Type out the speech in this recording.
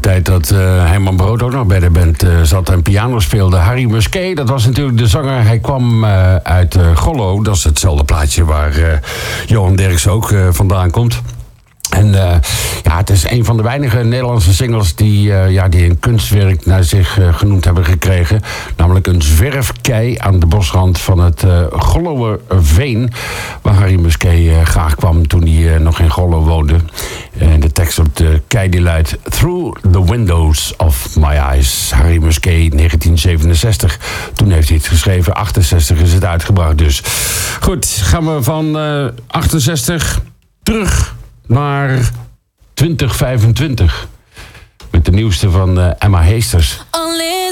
tijd dat Herman Brood ook nog bij de band zat en piano speelde. Harry Musquet, dat was natuurlijk de zanger. Hij kwam uit Gollo. Dat is hetzelfde plaatje waar Johan Derksen ook vandaan komt. En het is een van de weinige Nederlandse singles die een kunstwerk naar zich genoemd hebben gekregen. Namelijk een zwerfkei aan de bosrand van het Gollowerveen. Waar Harry Musquet graag kwam toen hij nog in Gollo woonde. En de tekst op de kei die luidt: Through the windows of my eyes. Harry Musquet, 1967. Toen heeft hij het geschreven. 68 is het uitgebracht dus. Goed, gaan we van 68 terug naar 2025. Met de nieuwste van Emma Heesters.